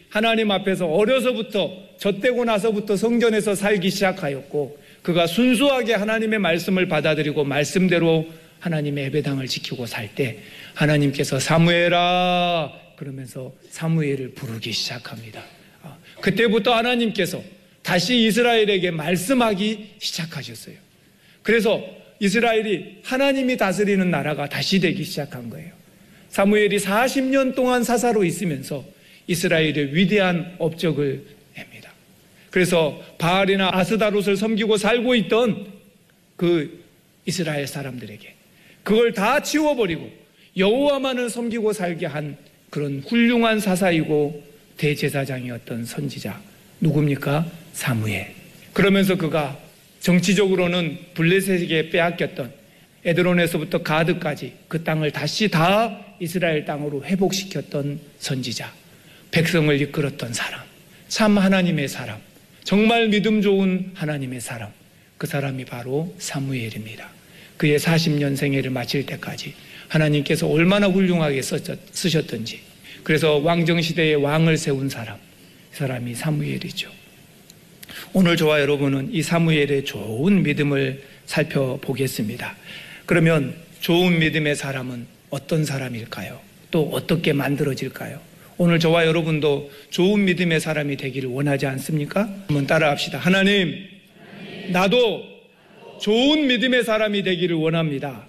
하나님 앞에서 어려서부터 젖되고 나서부터 성전에서 살기 시작하였고 그가 순수하게 하나님의 말씀을 받아들이고 말씀대로 하나님의 예배당을 지키고 살 때 하나님께서 사무엘아 그러면서 사무엘을 부르기 시작합니다. 그때부터 하나님께서 다시 이스라엘에게 말씀하기 시작하셨어요. 그래서 이스라엘이 하나님이 다스리는 나라가 다시 되기 시작한 거예요. 사무엘이 40년 동안 사사로 있으면서 이스라엘의 위대한 업적을 냅니다. 그래서 바알이나 아스다롯을 섬기고 살고 있던 그 이스라엘 사람들에게 그걸 다 치워버리고 여호와만을 섬기고 살게 한 그런 훌륭한 사사이고 대제사장이었던 선지자 누굽니까? 사무엘. 그러면서 그가 정치적으로는 블레셋에게 빼앗겼던 에드론에서부터 가드까지 그 땅을 다시 다 이스라엘 땅으로 회복시켰던 선지자, 백성을 이끌었던 사람, 참 하나님의 사람, 정말 믿음 좋은 하나님의 사람, 그 사람이 바로 사무엘입니다. 그의 40년 생애를 마칠 때까지 하나님께서 얼마나 훌륭하게 쓰셨던지, 그래서 왕정시대에 왕을 세운 사람, 그 사람이 사무엘이죠. 오늘 저와 여러분은 이 사무엘의 좋은 믿음을 살펴보겠습니다. 그러면 좋은 믿음의 사람은 어떤 사람일까요? 또 어떻게 만들어질까요? 오늘 저와 여러분도 좋은 믿음의 사람이 되기를 원하지 않습니까? 한번 따라합시다. 하나님, 나도 좋은 믿음의 사람이 되기를 원합니다.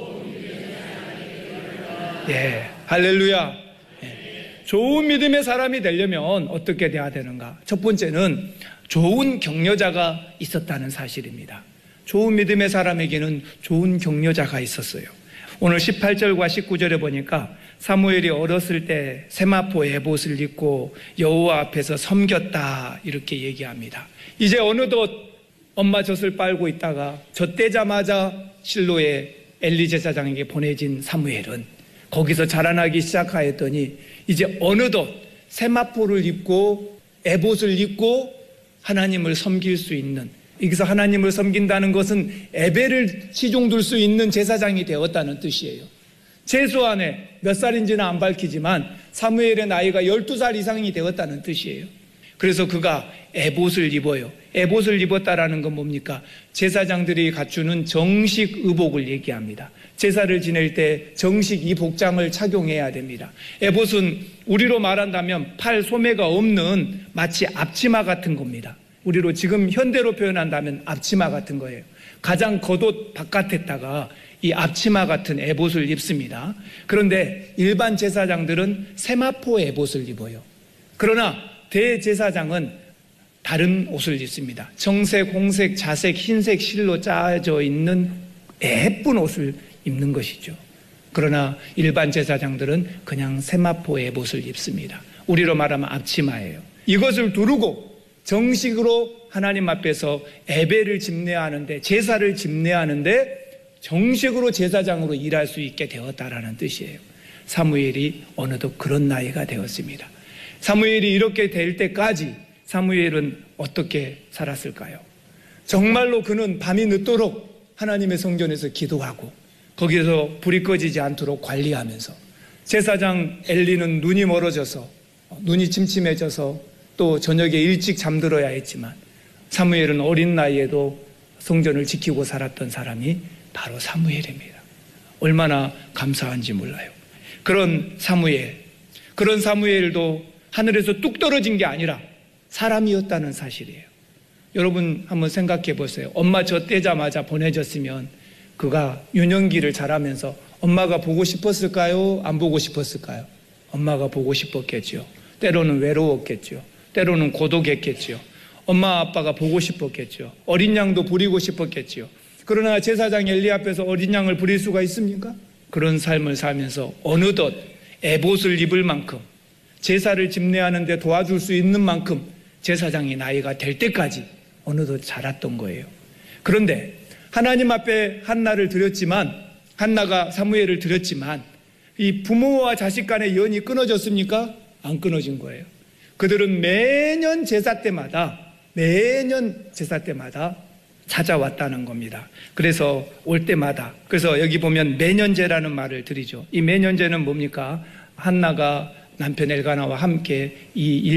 예, 할렐루야. 예. 좋은 믿음의 사람이 되려면 어떻게 돼야 되는가? 첫 번째는 좋은 격려자가 있었다는 사실입니다. 좋은 믿음의 사람에게는 좋은 격려자가 있었어요. 오늘 18절과 19절에 보니까 사무엘이 어렸을 때 세마포 에봇을 입고 여호와 앞에서 섬겼다 이렇게 얘기합니다. 이제 어느덧 엄마 젖을 빨고 있다가 젖대자마자 실로의 엘리 제사장에게 보내진 사무엘은 거기서 자라나기 시작하였더니 이제 어느덧 세마포를 입고 에봇을 입고 하나님을 섬길 수 있는, 여기서 하나님을 섬긴다는 것은 예배를 시종둘 수 있는 제사장이 되었다는 뜻이에요. 최소한의 몇 살인지는 안 밝히지만 사무엘의 나이가 12살 이상이 되었다는 뜻이에요. 그래서 그가 에봇을 입어요. 에봇을 입었다라는 건 뭡니까? 제사장들이 갖추는 정식 의복을 얘기합니다. 제사를 지낼 때 정식 이 복장을 착용해야 됩니다. 에봇은 우리로 말한다면 팔 소매가 없는 마치 앞치마 같은 겁니다. 우리로 지금 현대로 표현한다면 앞치마 같은 거예요. 가장 겉옷 바깥에다가 이 앞치마 같은 에봇을 입습니다. 그런데 일반 제사장들은 세마포 에봇을 입어요. 그러나 대제사장은 다른 옷을 입습니다. 정색, 홍색, 자색, 흰색 실로 짜져 있는 예쁜 옷을 입는 것이죠. 그러나 일반 제사장들은 그냥 세마포 에봇을 입습니다. 우리로 말하면 앞치마예요. 이것을 두르고 정식으로 하나님 앞에서 예배를 집례하는데, 제사를 집례하는데 정식으로 제사장으로 일할 수 있게 되었다라는 뜻이에요. 사무엘이 어느덧 그런 나이가 되었습니다. 사무엘이 이렇게 될 때까지 사무엘은 어떻게 살았을까요? 정말로 그는 밤이 늦도록 하나님의 성전에서 기도하고 거기서 불이 꺼지지 않도록 관리하면서, 제사장 엘리는 눈이 멀어져서 눈이 침침해져서 또 저녁에 일찍 잠들어야 했지만 사무엘은 어린 나이에도 성전을 지키고 살았던 사람이 바로 사무엘입니다. 얼마나 감사한지 몰라요. 그런 사무엘도 하늘에서 뚝 떨어진 게 아니라 사람이었다는 사실이에요. 여러분 한번 생각해 보세요. 엄마 젖대자마자 보내졌으면 그가 유년기를 자라면서 엄마가 보고 싶었을까요? 안 보고 싶었을까요? 엄마가 보고 싶었겠죠. 때로는 외로웠겠죠. 때로는 고독했겠죠. 엄마 아빠가 보고 싶었겠죠. 어린 양도 부리고 싶었겠죠. 그러나 제사장 엘리 앞에서 어린 양을 부릴 수가 있습니까? 그런 삶을 살면서 어느덧 에봇을 입을 만큼, 제사를 집례하는 데 도와줄 수 있는 만큼 제사장이 나이가 될 때까지 어느덧 자랐던 거예요. 그런데 하나님 앞에 한나가 사무엘을 드렸지만 이 부모와 자식 간의 연이 끊어졌습니까? 안 끊어진 거예요. 그들은 매년 제사 때마다 찾아왔다는 겁니다. 그래서 올 때마다, 그래서 여기 보면 매년제라는 말을 드리죠. 이 매년제는 뭡니까? 한나가 남편 엘가나와 함께 이